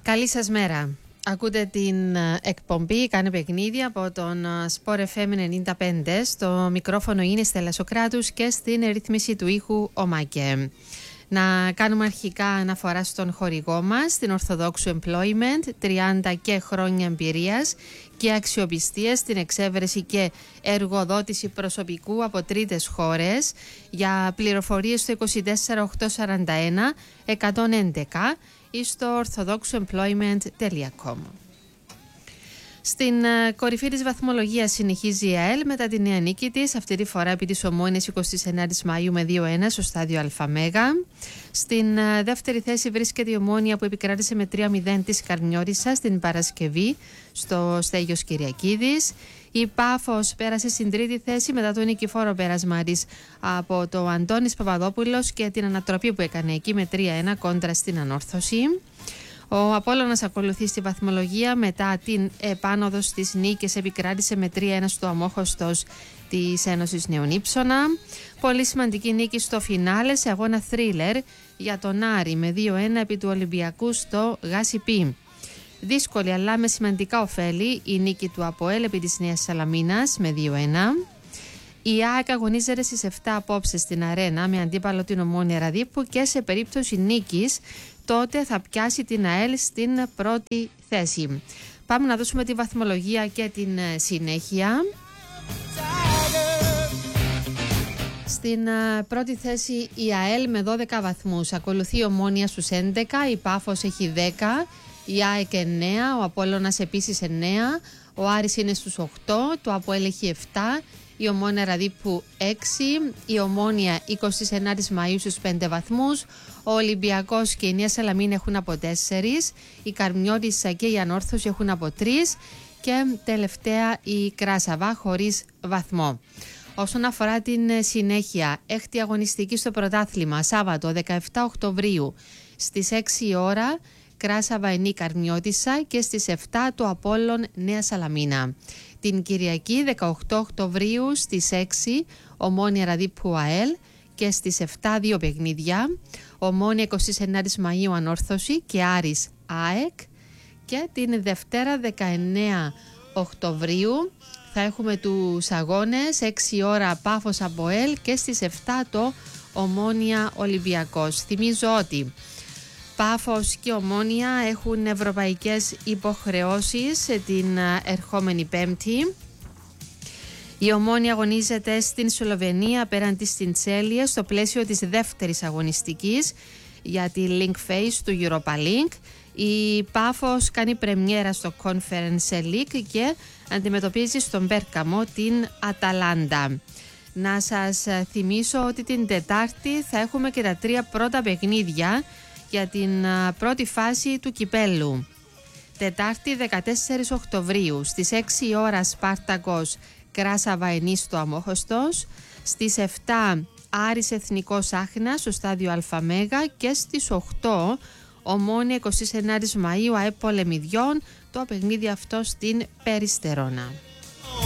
Καλή σας μέρα. Ακούτε την εκπομπή «Κάνε παιχνίδι» από τον Sport FM 95. Στο μικρόφωνο είναι η Στέλλα Σοκράτους και στην ρύθμιση του ήχου ο Μάκε. Να κάνουμε αρχικά αναφορά στον χορηγό μας, την Ορθοδόξου Employment, 30 και χρόνια εμπειρίας και αξιοπιστία στην εξέβρεση και εργοδότηση προσωπικού από τρίτες χώρες. Για πληροφορίες στο 24841 111 ή στο orthodoxemployment.com. Στην κορυφή της βαθμολογίας συνεχίζει η ΑΕΛ μετά τη νέα νίκη της, αυτή τη φορά επί της Ομόνιας 29 Μαΐου με 2-1 στο στάδιο ΑΜΕΓΑ. Στην δεύτερη θέση βρίσκεται η Ομόνια που επικράτησε με 3-0 της Καρμιώτισσα στην Παρασκευή στο Στέγιος Κυριακίδης. Η Πάφος πέρασε στην τρίτη θέση μετά το νικηφόρο πέρασμα της από το Αντώνης Παπαδόπουλος και την ανατροπή που έκανε εκεί με 3-1 κόντρα στην Ανόρθωση. Ο Απόλλωνας ακολουθεί στη βαθμολογία μετά την επάνωδο στις νίκες, επικράτησε με 3-1 στο αμόχωστος της Ένωσης Νέων Ύψωνα. Πολύ σημαντική νίκη στο φινάλε σε αγώνα θρίλερ για τον Άρη με 2-1 επί του Ολυμπιακού στο Γάσιπι. Δύσκολη αλλά με σημαντικά ωφέλη η νίκη του ΑΠΟΕΛ επί της Νέας Σαλαμίνας με 2-1. Η ΑΕΚ αγωνίζεται στις 7 απόψε στην Αρένα με αντίπαλο την Ομόνια Ραδίππου και σε περίπτωση νίκης τότε θα πιάσει την ΑΕΛ στην πρώτη θέση. Πάμε να δώσουμε τη βαθμολογία και την συνέχεια. Στην πρώτη θέση η ΑΕΛ με 12 βαθμούς. Ακολουθεί η Ομόνια στους 11, η Πάφος έχει 10, η ΑΕΚ 9, ο Απόλλωνας επίσης 9, ο Άρης είναι στους 8, το ΑΠΟΕΛ έχει 7, η Ομόνια Ραδίππου 6, η Ομόνια 29 Μαΐου στους 5 βαθμούς, ο Ολυμπιακός και η Νέα Σαλαμίνα έχουν από 4, η Καρμιώτισσα και η Ανόρθωση έχουν από 3 και τελευταία η Κράσαβα χωρίς βαθμό. Όσον αφορά την συνέχεια, έκτη αγωνιστική στο πρωτάθλημα, Σάββατο 17 Οκτωβρίου στις 6 η ώρα, Κράσαβα Ενή Καρμιώτισσα και στις 7 το Απόλλων Νέα Σαλαμίνα. Την Κυριακή 18 Οκτωβρίου στις 6 Ομόνια Ραδίππου ΑΕΛ και στις 7 δύο παιχνίδια, Ομόνια 29 Μαΐου Ανόρθωση και Άρης ΑΕΚ, και την Δευτέρα 19 Οκτωβρίου θα έχουμε τους αγώνες 6 ώρα Πάφος ΑΠΟΕΛ και στις 7 το Ομόνια Ολυμπιακός. Θυμίζω ότι Πάφος και Ομόνια έχουν ευρωπαϊκές υποχρεώσεις την ερχόμενη Πέμπτη. Η Ομόνια αγωνίζεται στην Σλοβενία απέναντι στην Τσέλια στο πλαίσιο της δεύτερης αγωνιστικής για τη Link Phase του Europa Link. Η Πάφος κάνει πρεμιέρα στο Conference League και αντιμετωπίζει στον Μπέρκαμο την Αταλάντα. Να σας θυμίσω ότι την Τετάρτη θα έχουμε και τα 3 πρώτα παιχνίδια για την πρώτη φάση του κυπέλλου. Τετάρτη 14 Οκτωβρίου στις 6 η ώρα Σπάρτακος Κράσαβα Ενή στο Αμόχωστος, στις 7 Άρης Εθνικός Άχνα στο στάδιο ΑΜΕΓΑ και στις 8 Ομόνια 29 Μαΐου ΑΕΠ Πολεμιδιών, το παιχνίδι αυτό στην Περιστερώνα.